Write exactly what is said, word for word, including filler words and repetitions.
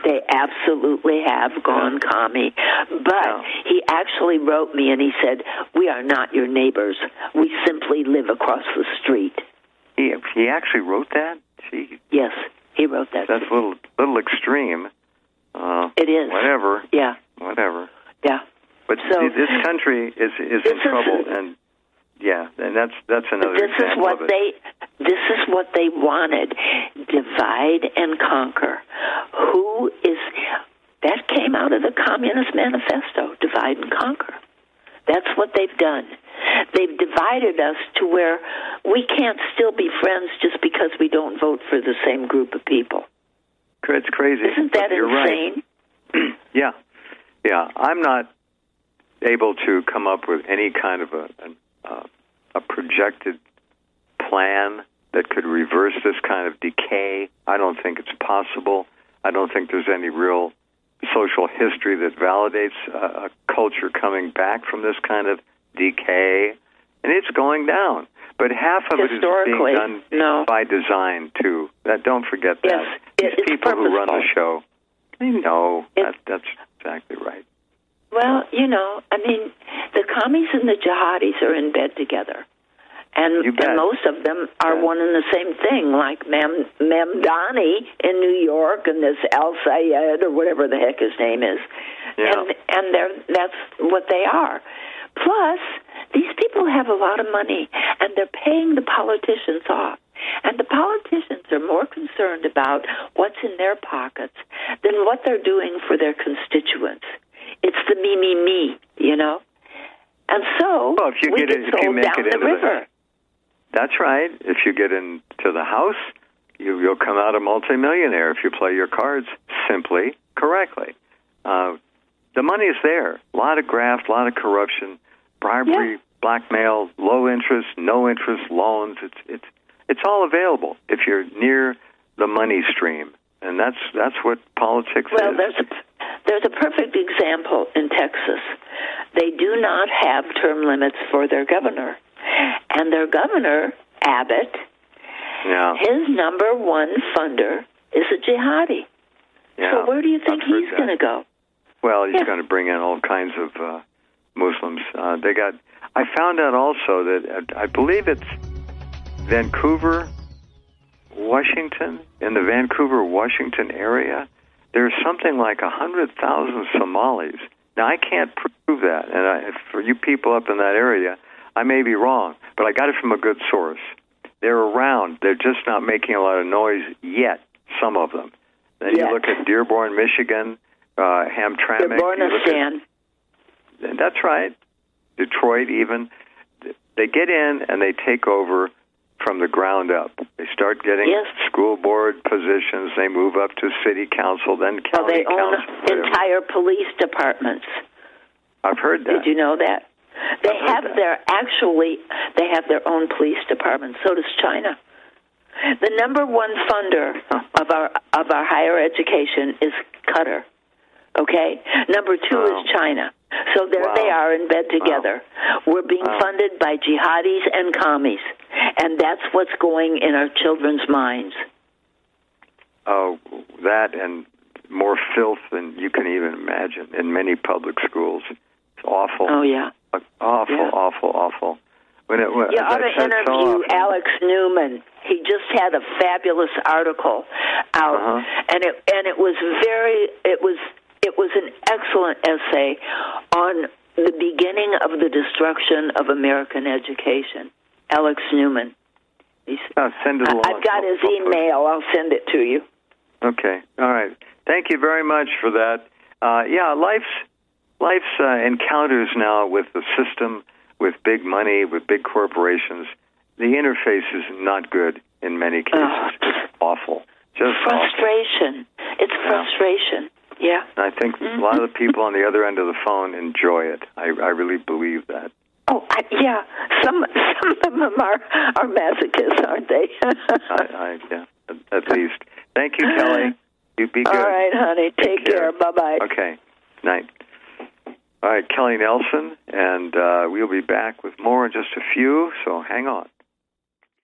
They absolutely have gone yeah. commie. But yeah. he actually wrote me and he said, we are not your neighbors. We simply live across the street. He he actually wrote that? Gee. Yes, he wrote that. That's a little, little extreme. Uh, it is. Whatever. Yeah. Whatever. Yeah. But so, this country is, is in trouble, and yeah, and that's that's another this example is what of it. They, this is what they wanted. Divide and conquer. Who is... That came out of the Communist Manifesto, divide and conquer. That's what they've done. They've divided us to where we can't still be friends just because we don't vote for the same group of people. It's crazy. Isn't that You're insane? Right. yeah. Yeah. I'm not able to come up with any kind of a, an, uh, a projected plan that could reverse this kind of decay. I don't think it's possible. I don't think there's any real social history that validates a, a culture coming back from this kind of decay, and it's going down. But half of it is being done no. by design, too. That, don't forget that. Yes, These it's people purposeful. who run the show, they know it, that, that's exactly right. Well, you know, I mean, the commies and the jihadis are in bed together. And, and most of them are yeah. one and the same thing, like Mem, Memdani in New York and this Al Sayed or whatever the heck his name is. Yeah. And, and they're, that's what they are. Plus, these people have a lot of money, and they're paying the politicians off. And the politicians are more concerned about what's in their pockets than what they're doing for their constituents. It's the me, me, me, you know? And so, well, if you we get, get it, if sold you make down it the into river. The, that's right. If you get into the House, you, you'll come out a multimillionaire if you play your cards simply correctly. Uh, the money is there. A lot of graft, a lot of corruption, bribery, yeah. blackmail, low interest, no interest loans. It's it's it's all available if you're near the money stream, and that's that's what politics well, is. Well, there's a there's a perfect example in Texas. They do not have term limits for their governor, and their governor Abbott, yeah. his number one funder is a jihadi. Yeah, so where do you think he's going to go? Well, he's yeah. going to bring in all kinds of uh, Muslims. Uh, they got. I found out also that uh, I believe it's Vancouver, Washington, in the Vancouver, Washington area. There's something like a hundred thousand Somalis. Now I can't prove that, and I, for you people up in that area, I may be wrong, but I got it from a good source. They're around. They're just not making a lot of noise yet. Some of them. Then yet. You look at Dearborn, Michigan. Uh, Hamtramck. Dearbornistan. That's right. Detroit, even. They get in and they take over from the ground up. They start getting yes. school board positions. They move up to city council, then county well, they council. They own entire police departments. I've heard that. Did you know that? They I've have that. their, actually, they have their own police department. So does China. The number one funder of our of our higher education is Qatar. Okay? Number two wow. is China. So there wow. they are in bed together. Wow. We're being wow. funded by jihadis and commies. And that's what's going in our children's minds. Oh, that and more filth than you can even imagine in many public schools. It's awful. Oh, yeah. Awful, yeah. awful, awful. When it, when, you ought to interview so Alex Newman. He just had a fabulous article out, uh-huh. and it and it was very it was it was an excellent essay on the beginning of the destruction of American education. Alex Newman. He's, oh, send it along. I've got his email. I'll send it to you. Okay. All right. Thank you very much for that. Uh, yeah, life's life's uh, encounters now with the system, with big money, with big corporations. The interface is not good in many cases. Oh. It's awful. Just frustration. Awful. It's frustration. Yeah. And I think mm-hmm. a lot of the people on the other end of the phone enjoy it. I, I really believe that. Oh, I, yeah. Some some of them are, are masochists, aren't they? I, I, yeah, at, at least. Thank you, Kelly. You be good. All right, honey. Take, Take care. care. Bye-bye. Okay. Night. All right, Kelly Nelson, and uh, we'll be back with more in just a few, so hang on.